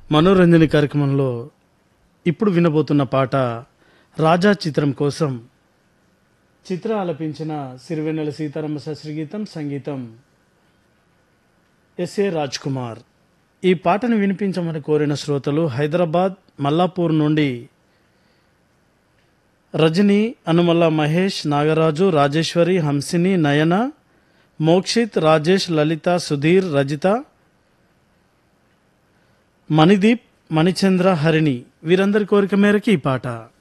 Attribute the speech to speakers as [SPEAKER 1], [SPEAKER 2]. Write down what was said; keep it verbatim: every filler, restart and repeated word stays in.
[SPEAKER 1] మనోరంజని కార్యక్రమంలో ఇప్పుడు వినబోతున్న పాట రాజా చిత్రం కోసం చిత్ర ఆలపించిన సిరివెన్నెల సీతారామ శాస్త్రి గీతం, సంగీతం ఎస్ఏ రాజ్ కుమార్. ఈ పాటను వినిపించమని కోరిన శ్రోతలు హైదరాబాద్ మల్లాపూర్ నుండి రజని, అనుమల్ల, మహేష్, నాగరాజు, రాజేశ్వరి, హంసిని, నయన, మోక్షిత్, రాజేష్, లలిత, సుధీర్, రజిత, మణిదీప్, మణిచంద్ర, హరిణి వీరందరి కోరిక మేరకు ఈ పాట.